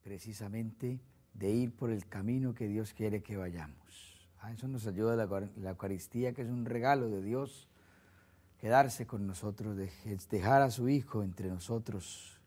precisamente de ir por el camino que Dios quiere que vayamos. A eso nos ayuda la Eucaristía, que es un regalo de Dios, quedarse con nosotros, dejar a su Hijo entre nosotros,